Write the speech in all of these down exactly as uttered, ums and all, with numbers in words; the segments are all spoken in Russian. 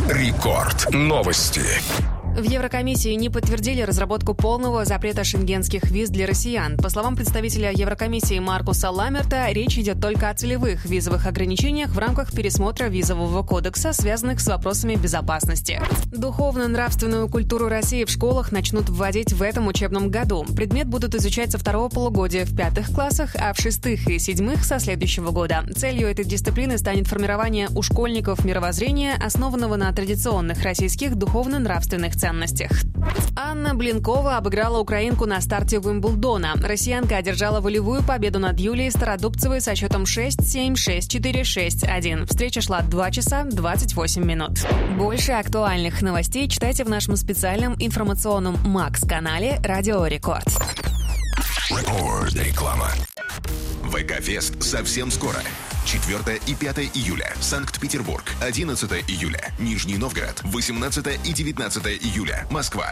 Рекорд. Новости. В Еврокомиссии не подтвердили разработку полного запрета шенгенских виз для россиян. По словам представителя Еврокомиссии Маркуса Ламмерта, речь идет только о целевых визовых ограничениях в рамках пересмотра визового кодекса, связанных с вопросами безопасности. Духовно-нравственную культуру России в школах начнут вводить в этом учебном году. Предмет будут изучать со второго полугодия в пятых классах, а в шестых и седьмых со следующего года. Целью этой дисциплины станет формирование у школьников мировоззрения, основанного на традиционных российских духовно-нравственных ценностях. ценностях. Анна Блинкова обыграла украинку на старте Уимблдона. Россиянка одержала волевую победу над Юлией Стародубцевой со счетом шесть семь, шесть четыре, шесть один. Встреча шла два часа двадцать восемь минут. Больше актуальных новостей читайте в нашем специальном информационном Макс-канале «Радио Рекорд». Реклама. ВК-фест совсем скоро. четвёртого и пятого июля. Санкт-Петербург. одиннадцатого июля. Нижний Новгород. восемнадцатого и девятнадцатого июля. Москва.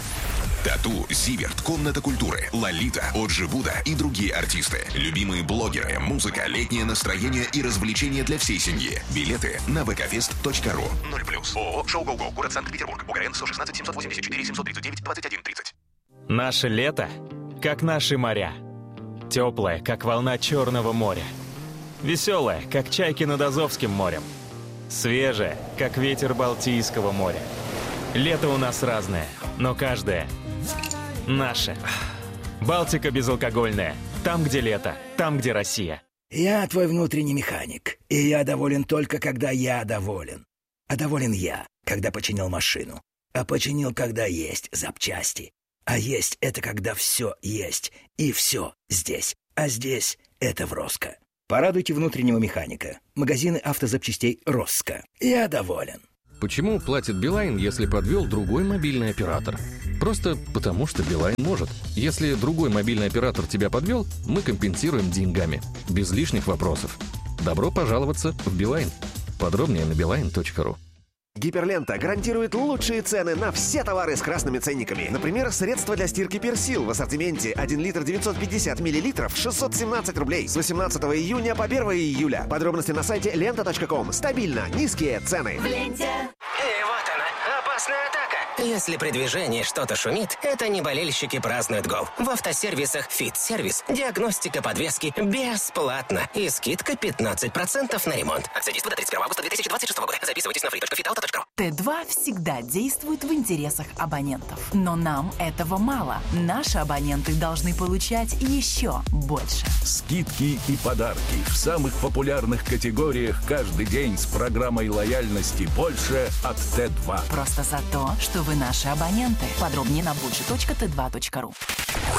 Тату, Зиверт, Комната культуры, Лолита, Оджи Буда и другие артисты. Любимые блогеры, музыка, летнее настроение и развлечения для всей семьи. Билеты на вэ ка фест точка ру. ноль плюс. ООО «Шоу Гоу-Гоу», город Санкт-Петербург. УГРН сто шестнадцать семьсот восемьдесят четыре семьсот тридцать девять двадцать один тридцать. Наше лето, как наши моря. Теплое, как волна Черного моря. Веселое, как чайки над Азовским морем. Свежее, как ветер Балтийского моря. Лето у нас разное, но каждое наше. Балтика безалкогольная. Там, где лето, там, где Россия. Я твой внутренний механик, и я доволен только, когда я доволен. А доволен я, когда починил машину. А починил, когда есть запчасти. А есть — это когда все есть, и все здесь. А здесь — это в Роско. Порадуйте внутреннего механика. Магазины автозапчастей Роско. Я доволен. Почему платит Билайн, если подвел другой мобильный оператор? Просто потому, что Билайн может. Если другой мобильный оператор тебя подвел, мы компенсируем деньгами. Без лишних вопросов. Добро пожаловаться в Билайн. Подробнее на билайн точка ру. Гиперлента гарантирует лучшие цены на все товары с красными ценниками. Например, средства для стирки Персил в ассортименте один литр девятьсот пятьдесят миллилитров шестьсот семнадцать рублей с восемнадцатого июня по первого июля. Подробности на сайте лента точка ком. Стабильно низкие цены. В ленте. И вот она, опасная атака. Если при движении что-то шумит, это не болельщики празднуют гол. В автосервисах «Фит-сервис» диагностика подвески бесплатно и скидка пятнадцать процентов на ремонт. Акция действует до тридцать первого августа две тысячи двадцать шестого года. Записывайтесь на фри точка фит ауто точка ру. Т два всегда действует в интересах абонентов. Но нам этого мало. Наши абоненты должны получать еще больше. Скидки и подарки в самых популярных категориях каждый день с программой лояльности «Больше» от Т два. Просто за то, что вы наши абоненты. Подробнее на больше точка тэ два точка ру.